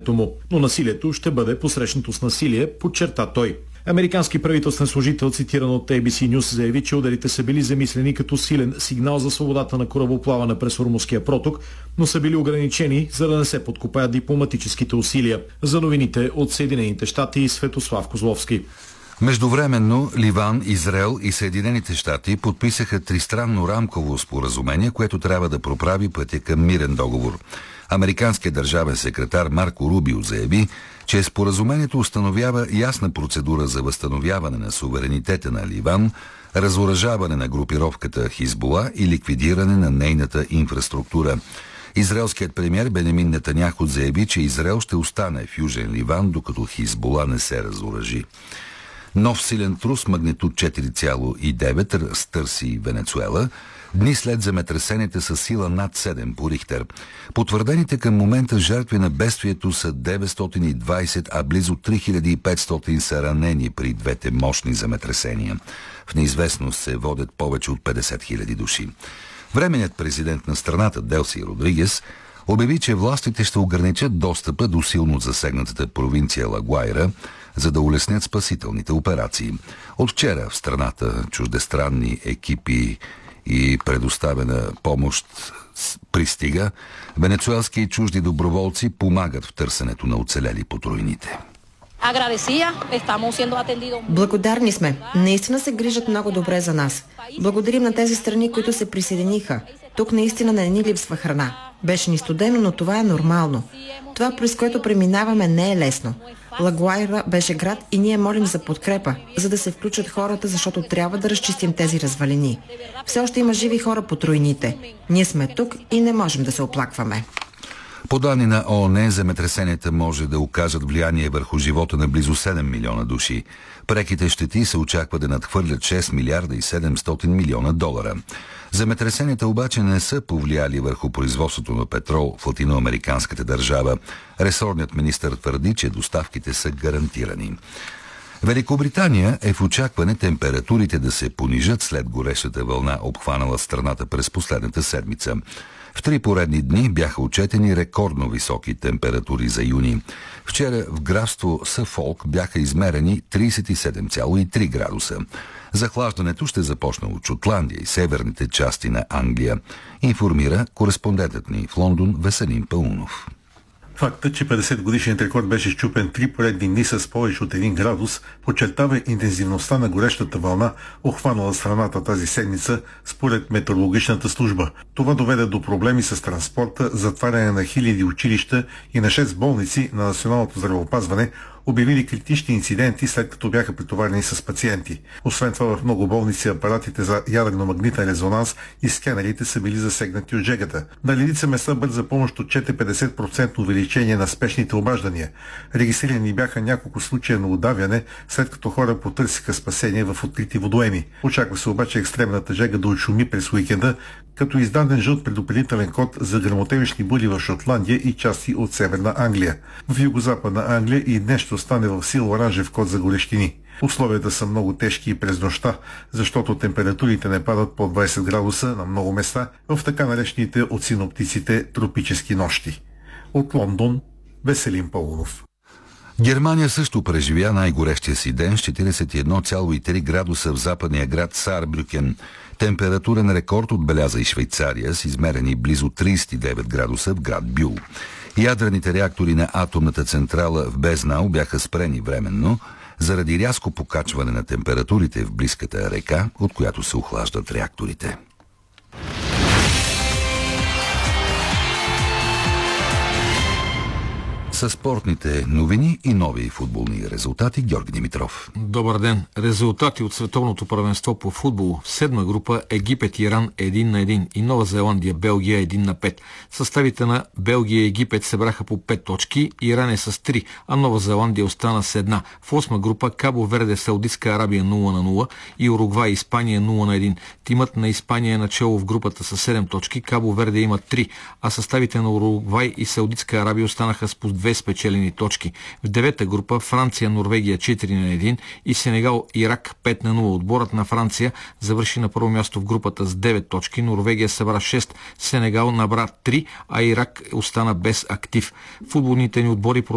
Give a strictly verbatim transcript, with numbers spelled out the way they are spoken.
името му, но насилието ще бъде посрещнато с насилие, подчерта той. Американски правителствен служител, цитиран от Ей Би Си News, заяви, че ударите са били замислени като силен сигнал за свободата на корабоплаване през Хормузския проток, но са били ограничени, за да не се подкопаят дипломатическите усилия. За новините от Съединените щати и Светослав Козловски. Междувременно Ливан, Израел и Съединените щати подписаха тристранно рамково споразумение, което трябва да проправи пътя към мирен договор. Американският държавен секретар Марко Рубио заяви, че споразумението установява ясна процедура за възстановяване на суверенитета на Ливан, разоръжаване на групировката Хизбула и ликвидиране на нейната инфраструктура. Израелският премиер Бенямин Нетаняху заяви, че Израел ще остане в Южен Ливан, докато Хизбула не се разоръжи. Нов силен трус магнитуд четири цяло и девет разтърси Венецуела, дни след земетресенията с сила над седем по Рихтер. Потвърдените към момента жертви на бедствието са деветстотин и двадесет, а близо три хиляди и петстотин са ранени при двете мощни земетресения. В неизвестност се водят повече от петдесет хиляди души. Временният президент на страната Делси Родригес обяви, че властите ще ограничат достъпа до силно засегнатата провинция Ла Гуайра, за да улеснят спасителните операции. От вчера в страната чуждестранни екипи и предоставена помощ пристига. Венецуелски и чужди доброволци помагат в търсенето на оцелели под руините. Благодарни сме. Наистина се грижат много добре за нас. Благодарим на тези страни, които се присъединиха. Тук наистина не ни липсва храна. Беше ни студено, но това е нормално. Това, през което преминаваме, не е лесно. Ла Гуайра беше град и ние молим за подкрепа, за да се включат хората, защото трябва да разчистим тези развалини. Все още има живи хора под руините. Ние сме тук и не можем да се оплакваме. По данни на О О Н, земетресенията може да окажат влияние върху живота на близо седем милиона души. Преките щети се очаква да надхвърлят шест милиарда и седемстотин милиона долара. Земетресенията обаче не са повлияли върху производството на петрол в латиноамериканската държава. Ресорният министър твърди, че доставките са гарантирани. Великобритания е в очакване температурите да се понижат след горещата вълна, обхванала страната през последната седмица. В три поредни дни бяха отчетени рекордно високи температури за юни. Вчера в графство Съфолк бяха измерени тридесет и седем цяло и три градуса. Захлаждането ще започне от Шотландия и северните части на Англия, информира кореспондентът ни в Лондон Веселин Паунов. Фактът, че петдесет годишният рекорд беше счупен три поредни дни с повече от един градус, подчертава интензивността на горещата вълна, охванала страната тази седмица, според метеорологичната служба. Това доведе до проблеми с транспорта, затваряне на хиляди училища и на шест болници на Националното здравеопазване, обявили критични инциденти, след като бяха претоварени с пациенти. Освен това, в много болници апаратите за ядрено-магнитен резонанс и скенерите са били засегнати от жегата. На редица места бърза помощ отчете петдесет процента увеличение на спешните обаждания. Регистрирани бяха няколко случая на удавяне, след като хора потърсиха спасение в открити водоеми. Очаква се обаче екстремната жега да отшуми през уикенда, като издаден жълт предупредителен код за гръмотевични бури в Шотландия и части от Северна Англия. В югозападна Англия и днес ще остане в сила оранжев код за горещини. Условията са много тежки и през нощта, защото температурите не падат под двадесет градуса на много места в така наречените от синоптиците тропически нощи. От Лондон, Веселин Паунов. Германия също преживя най-горещия си ден с четиридесет и едно цяло и три градуса в западния град Саарбрюкен. Температурен рекорд отбеляза и Швейцария с измерени близо тридесет и девет градуса в град Бюл. Ядрените реактори на атомната централа в Безнау бяха спрени временно заради рязко покачване на температурите в близката река, от която се охлаждат реакторите. Със спортните новини и нови футболни резултати, Георги Димитров. Добър ден. Резултати от световното първенство по футбол. В седма група Египет и Иран един на един и Нова Зеландия Белгия един на пет. Съставите на Белгия и Египет събраха по пет точки, Иран е с три, а Нова Зеландия остана с една. В осма група Кабо Верде Саудитска Арабия нула на нула и Уругвай Испания нула на един. Тимът на Испания е начало в групата с седем точки, Кабо Верде има три, а съставите на Уругвай и Саудитска Арабия останаха с по две спечелени точки. В девета група Франция Норвегия четири на един и Сенегал Ирак пет на нула. Отборът на Франция завърши на първо място в групата с девет точки, Норвегия събра шест, Сенегал набра три, а Ирак остана без актив. Футболните ни отбори